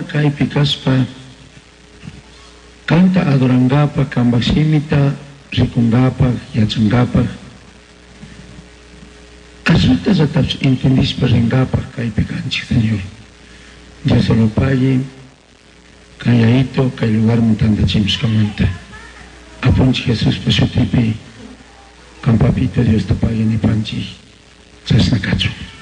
kaypi kaspa kanta adorangapak, kanpak simita rikungapak, yachangapak, resulta entendispa ringapak kaypi kanchik Señor. Dios se lo pague, calladito, que hay lugar montando chimskamanta. Apunchi Jesús pesutipi, campapito Dios te pague ni panchi, sasnakacho.